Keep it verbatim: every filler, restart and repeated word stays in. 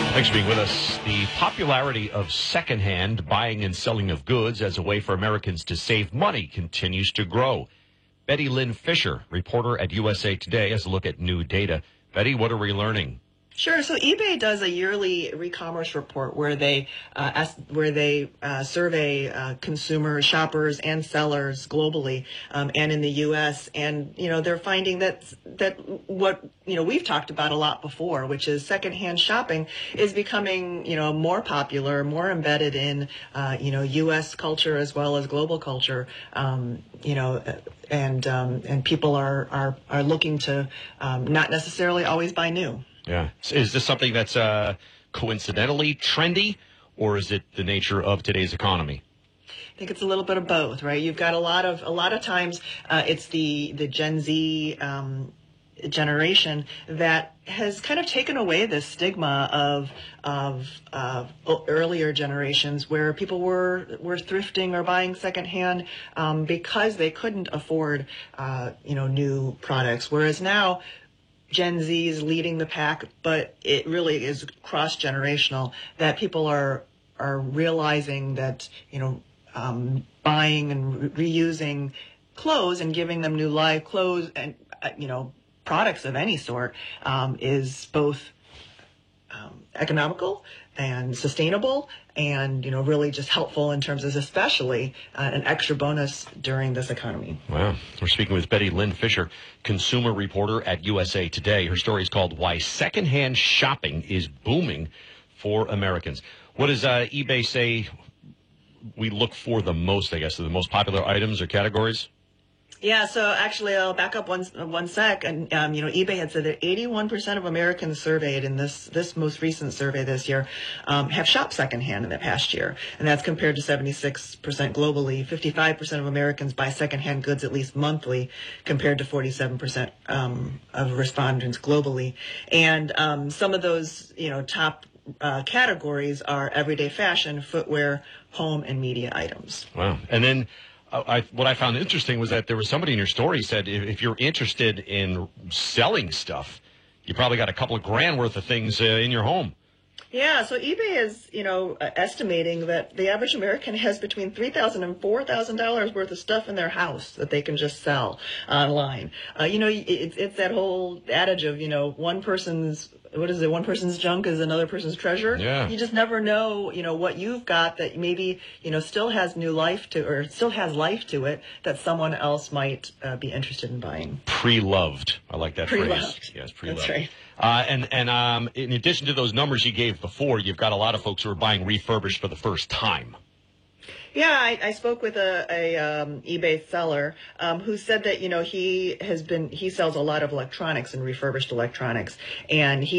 Thanks for being with us. The popularity of secondhand buying and selling of goods as a way for Americans to save money continues to grow. Betty Lynn Fisher, reporter at U S A Today, has a look at new data. Betty, what are we learning? Sure. So eBay does a yearly re-commerce report where they uh, ask, where they uh, survey uh, consumers, shoppers, and sellers globally um, and in the U S. And you know they're finding that that what you know we've talked about a lot before, which is secondhand shopping, is becoming you know more popular, more embedded in uh, you know U S culture as well as global culture. Um, you know, and um, and people are are are looking to um, not necessarily always buy new. Yeah. Is this something that's uh, coincidentally trendy, or is it the nature of today's economy? I think it's a little bit of both, right? You've got a lot of a lot of times uh, it's the the Gen Z um, generation that has kind of taken away this stigma of of uh, earlier generations where people were were thrifting or buying secondhand um, because they couldn't afford uh, you know new products, whereas now Gen Z is leading the pack, but it really is cross-generational, that people are are realizing that, you know, um, buying and re- reusing clothes and giving them new life, clothes and, uh, you know, products of any sort um, is both um, economical and sustainable and, you know, really just helpful in terms of especially uh, an extra bonus during this economy. Wow. We're speaking with Betty Lynn Fisher, consumer reporter at U S A Today. Her story is called Why Secondhand Shopping is Booming for Americans. What does uh, eBay say we look for the most, I guess, the most popular items or categories? Yeah, so actually, I'll back up one one sec. And um, you know, eBay had said that eighty-one percent of Americans surveyed in this this most recent survey this year um, have shopped secondhand in the past year, and that's compared to seventy-six percent globally. fifty-five percent of Americans buy secondhand goods at least monthly, compared to forty-seven percent um, of respondents globally. And um, some of those, you know, top uh, categories are everyday fashion, footwear, home, and media items. Wow, and then. I, what I found interesting was that there was somebody in your story who said if, if you're interested in selling stuff, you probably got a couple of grand worth of things uh, in your home. Yeah, so eBay is, you know, uh, estimating that the average American has between three thousand dollars and four thousand dollars worth of stuff in their house that they can just sell online. Uh, you know, it's, it's that whole adage of, you know, one person's, what is it, one person's junk is another person's treasure. Yeah. You just never know, you know, what you've got that maybe, you know, still has new life to, or still has life to it that someone else might uh, be interested in buying. Pre-loved. I like that Pre-loved. phrase. Yes, pre-loved. That's right. Uh, and and um, in addition to those numbers you gave before, you've got a lot of folks who are buying refurbished for the first time. Yeah, I, I spoke with a, a um, eBay seller um, who said that, you know, he has been, he sells a lot of electronics and refurbished electronics, and he